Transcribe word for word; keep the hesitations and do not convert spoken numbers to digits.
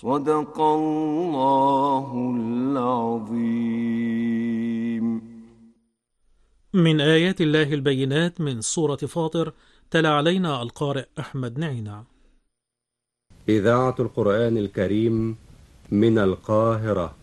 صدق الله العظيم. من آيات الله البينات من سورة فاطر، تلا علينا القارئ أحمد نعينة. إذاعة القرآن الكريم من القاهرة.